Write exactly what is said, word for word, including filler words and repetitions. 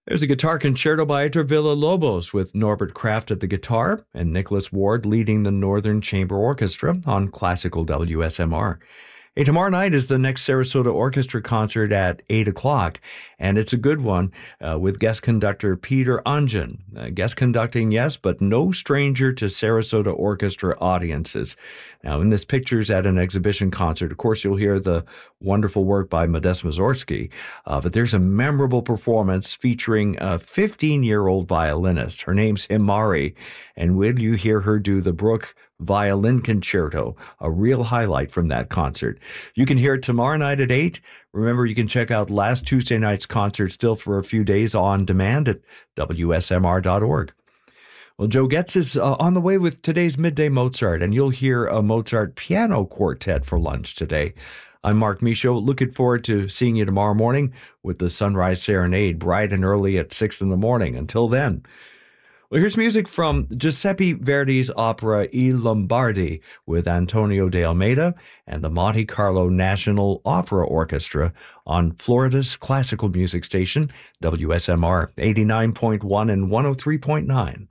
There's a guitar concerto by Héctor Villa-Lobos with Norbert Kraft at the guitar and Nicholas Ward leading the Northern Chamber Orchestra on classical W S M R. Hey, tomorrow night is the next Sarasota Orchestra concert at eight o'clock, and it's a good one uh, with guest conductor Peter Anjan. Uh, guest conducting, yes, but no stranger to Sarasota Orchestra audiences. Now, in this Pictures at an Exhibition concert, of course, you'll hear the wonderful work by Modest Mussorgsky, uh, but there's a memorable performance featuring a fifteen-year-old violinist. Her name's Himari, and will you hear her do the Bruch Violin Concerto, a real highlight from that concert. You can hear it tomorrow night at eight. Remember, you can check out last Tuesday night's concert still for a few days on demand at W S M R dot org. Well, Joe Getz is uh, on the way with today's Midday Mozart, and you'll hear a Mozart piano quartet for lunch today. I'm Mark Michaud. Looking forward to seeing you tomorrow morning with the Sunrise Serenade, bright and early at six in the morning. Until then, well, here's music from Giuseppe Verdi's opera I Lombardi with Antonio de Almeida and the Monte Carlo National Opera Orchestra on Florida's classical music station, W S M R eighty-nine point one and one oh three point nine.